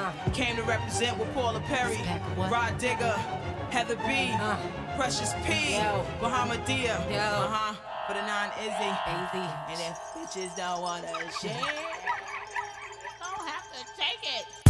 Came to represent with Paula Perry, Rod Digger, Heather B, Precious P, Bahamadia, for the non-Izzy. And if bitches don't wanna share, don't have to take it.